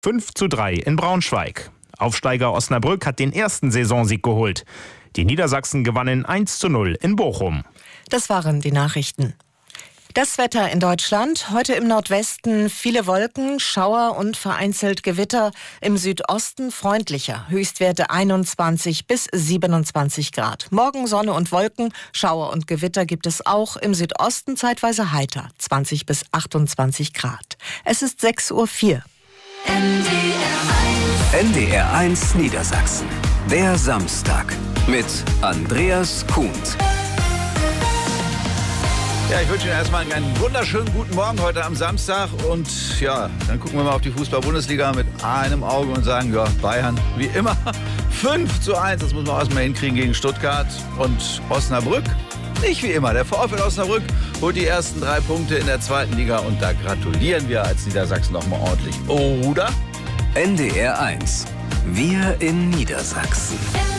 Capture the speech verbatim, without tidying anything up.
fünf zu drei in Braunschweig. Aufsteiger Osnabrück hat den ersten Saisonsieg geholt. Die Niedersachsen gewannen eins zu null in Bochum. Das waren die Nachrichten. Das Wetter in Deutschland. Heute im Nordwesten viele Wolken, Schauer und vereinzelt Gewitter. Im Südosten freundlicher. Höchstwerte einundzwanzig bis siebenundzwanzig Grad. Morgen Sonne und Wolken, Schauer und Gewitter gibt es auch. Im Südosten zeitweise heiter. zwanzig bis achtundzwanzig Grad. Es ist sechs Uhr vier. N D R eins Niedersachsen. Der Samstag mit Andreas Kuhnt. Ja, ich wünsche Ihnen erstmal einen wunderschönen guten Morgen heute am Samstag. Und ja, dann gucken wir mal auf die Fußball-Bundesliga mit einem Auge und sagen, ja, Bayern wie immer fünf zu eins. Das muss man erstmal hinkriegen gegen Stuttgart. Und Osnabrück, nicht wie immer. Der VfL Osnabrück holt die ersten drei Punkte in der zweiten Liga. Und da gratulieren wir als Niedersachsen nochmal ordentlich. Oder? N D R eins. Wir in Niedersachsen.